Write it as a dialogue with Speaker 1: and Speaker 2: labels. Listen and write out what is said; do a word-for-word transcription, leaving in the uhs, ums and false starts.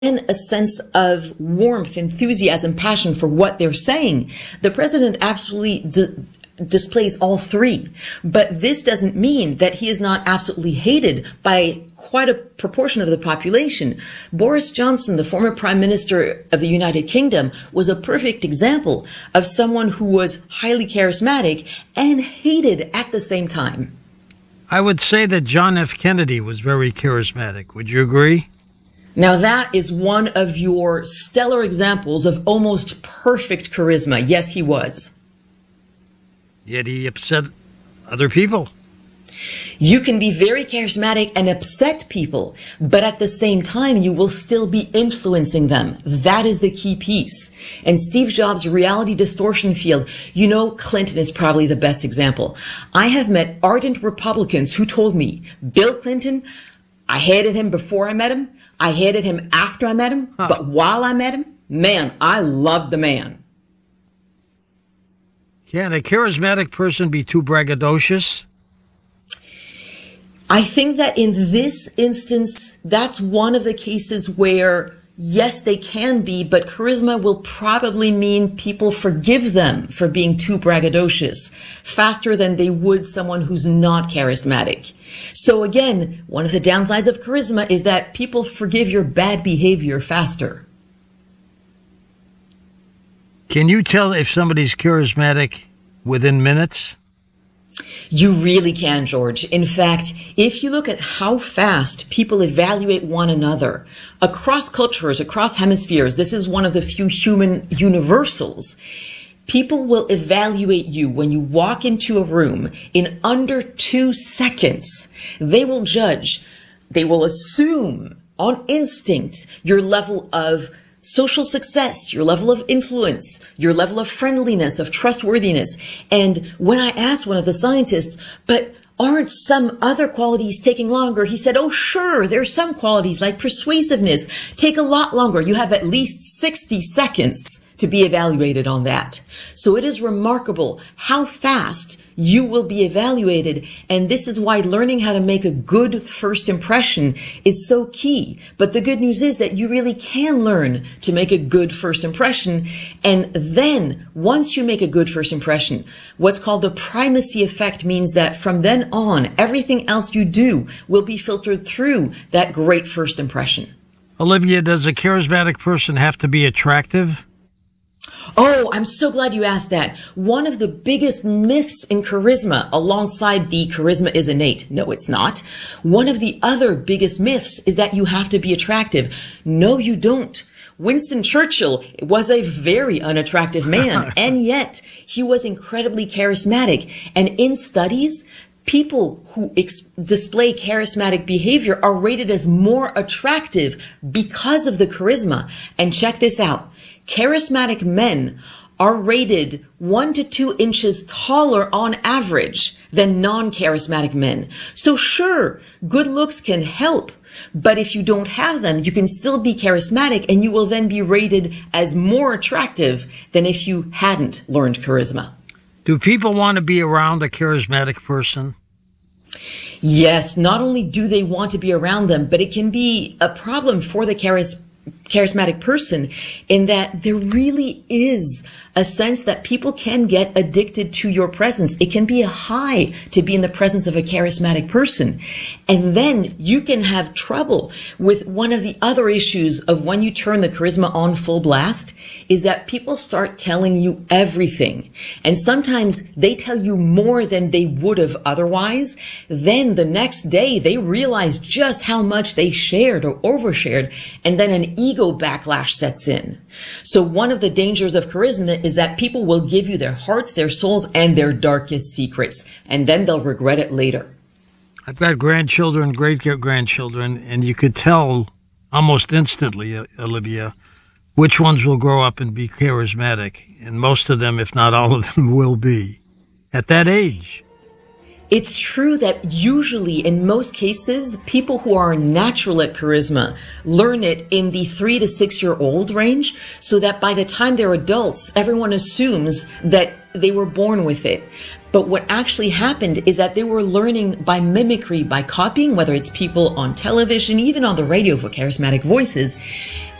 Speaker 1: a sense of warmth, enthusiasm, passion for what they're saying. The president absolutely d- displays all three. But this doesn't mean that he is not absolutely hated by quite a proportion of the population. Boris Johnson, the former Prime Minister of the United Kingdom, was a perfect example of someone who was highly charismatic and hated at the same time.
Speaker 2: I would say that John F. Kennedy was very charismatic. Would you agree?
Speaker 1: Now that is one of your stellar examples of almost perfect charisma. Yes, he was.
Speaker 2: Yet he upset other people.
Speaker 1: You can be very charismatic and upset people, but at the same time, you will still be influencing them. That is the key piece. And Steve Jobs' reality distortion field, you know, Clinton is probably the best example. I have met ardent Republicans who told me, Bill Clinton, I hated him before I met him. I hated him after I met him. Huh. But while I met him, man, I loved the man.
Speaker 2: Can a charismatic person be too braggadocious?
Speaker 1: I think that in this instance, that's one of the cases where, yes, they can be, but charisma will probably mean people forgive them for being too braggadocious faster than they would someone who's not charismatic. So again, one of the downsides of charisma is that people forgive your bad behavior faster.
Speaker 2: Can you tell if somebody's charismatic within minutes?
Speaker 1: You really can, George. In fact, if you look at how fast people evaluate one another across cultures, across hemispheres, this is one of the few human universals. People will evaluate you when you walk into a room in under two seconds. They will judge, they will assume on instinct your level of social success, your level of influence, your level of friendliness, of trustworthiness. And when I asked one of the scientists, but aren't some other qualities taking longer? He said, oh, sure, there's some qualities like persuasiveness take a lot longer. You have at least sixty seconds to be evaluated on that. So it is remarkable how fast you will be evaluated. And this is why learning how to make a good first impression is so key. But the good news is that you really can learn to make a good first impression. And then once you make a good first impression, what's called the primacy effect means that from then on, everything else you do will be filtered through that great first impression.
Speaker 2: Olivia, does a charismatic person have to be attractive?
Speaker 1: Oh, I'm so glad you asked that. One of the biggest myths in charisma, alongside the charisma is innate. No, it's not. One of the other biggest myths is that you have to be attractive. No, you don't. Winston Churchill was a very unattractive man, and yet he was incredibly charismatic. And in studies, people who ex- display charismatic behavior are rated as more attractive because of the charisma. And check this out. Charismatic men are rated one to two inches taller on average than non-charismatic men. So sure, good looks can help, but if you don't have them, you can still be charismatic and you will then be rated as more attractive than if you hadn't learned charisma.
Speaker 2: Do people want to be around a charismatic person?
Speaker 1: Yes, not only do they want to be around them, but it can be a problem for the charismatic charismatic person in that there really is a sense that people can get addicted to your presence. It can be a high to be in the presence of a charismatic person. And then you can have trouble with one of the other issues of when you turn the charisma on full blast is that people start telling you everything. And sometimes they tell you more than they would have otherwise. Then the next day they realize just how much they shared or overshared. And then an ego backlash sets in. So one of the dangers of charisma is that people will give you their hearts, their souls, and their darkest secrets, and then they'll regret it later.
Speaker 2: I've got grandchildren, great-grandchildren, and you could tell almost instantly, Olivia, which ones will grow up and be charismatic, and most of them, if not all of them, will be at that age.
Speaker 1: It's true that usually, in most cases, people who are natural at charisma learn it in the three to six year old range, so that by the time they're adults, everyone assumes that they were born with it. But what actually happened is that they were learning by mimicry, by copying, whether it's people on television, even on the radio for charismatic voices.